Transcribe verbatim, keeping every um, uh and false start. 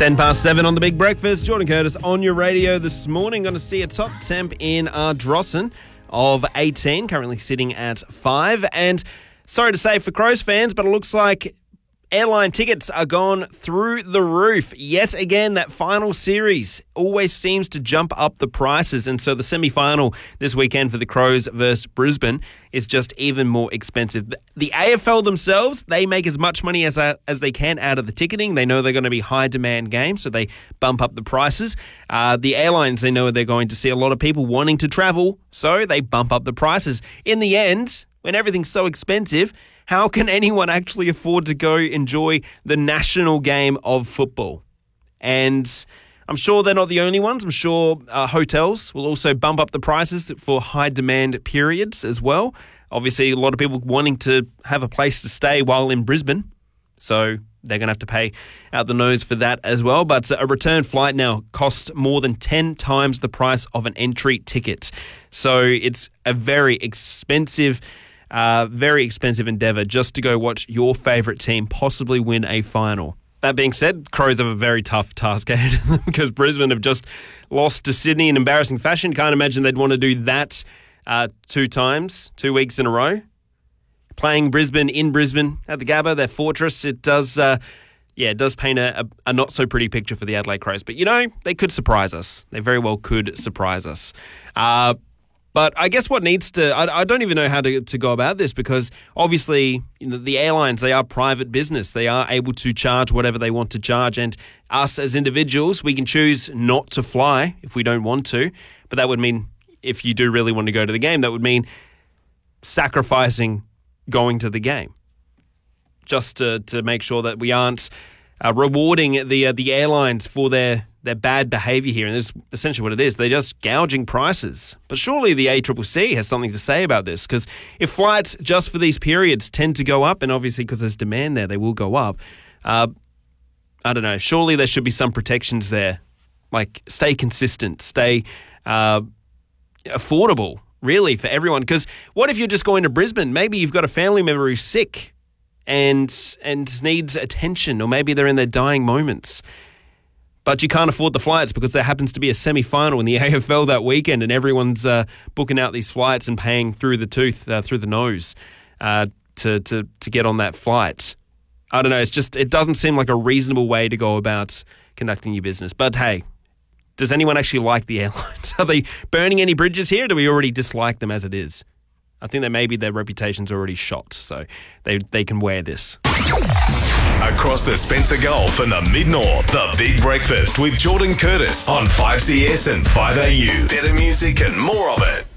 ten past seven on the Big Breakfast. Jordan Curtis on your radio this morning. Going to see a top temp in Ardrossan of eighteen, currently sitting at five. And sorry to say for Crows fans, but it looks like airline tickets are gone through the roof. Yet again, that final series always seems to jump up the prices. And so the semi-final this weekend for the Crows versus Brisbane is just even more expensive. The A F L themselves, they make as much money as uh, as they can out of the ticketing. They know they're going to be high-demand games, so they bump up the prices. Uh, the airlines, they know they're going to see a lot of people wanting to travel, so they bump up the prices. In the end, when everything's so expensive, how can anyone actually afford to go enjoy the national game of football? And I'm sure they're not the only ones. I'm sure uh, hotels will also bump up the prices for high demand periods as well. Obviously, a lot of people wanting to have a place to stay while in Brisbane. So they're going to have to pay out the nose for that as well. But a return flight now costs more than ten times the price of an entry ticket. So it's a very expensive Uh, very expensive endeavour just to go watch your favourite team possibly win a final. That being said, Crows have a very tough task ahead of them because Brisbane have just lost to Sydney in embarrassing fashion. Can't imagine they'd want to do that uh, two times, two weeks in a row. Playing Brisbane in Brisbane at the Gabba, their fortress, it does, uh, yeah, it does paint a, a, a not so pretty picture for the Adelaide Crows. But you know, they could surprise us. They very well could surprise us. Uh, But I guess what needs to, I, I don't even know how to, to go about this because obviously you know, the airlines, they are private business. They are able to charge whatever they want to charge. And us as individuals, we can choose not to fly if we don't want to. But that would mean if you do really want to go to the game, that would mean sacrificing going to the game just to, to make sure that we aren't uh, rewarding the uh, the airlines for their their bad behaviour here, and this is essentially what it is. They're just gouging prices. But surely the A C C C has something to say about this, because if flights just for these periods tend to go up, and obviously because there's demand there, they will go up, uh, I don't know, surely there should be some protections there. Like, stay consistent, stay uh, affordable, really, for everyone. Because what if you're just going to Brisbane? Maybe you've got a family member who's sick and and needs attention, or maybe they're in their dying moments. But you can't afford the flights because there happens to be a semi-final in the A F L that weekend, and everyone's uh, booking out these flights and paying through the tooth, uh, through the nose, uh, to to to get on that flight. I don't know. It's just it doesn't seem like a reasonable way to go about conducting your business. But hey, does anyone actually like the airlines? Are they burning any bridges here? Or do we already dislike them as it is? I think that maybe their reputation's already shot, so they they can wear this. Across the Spencer Gulf and the Mid-North, the Big Breakfast with Jordan Curtis on five C S and five A U. Better music and more of it.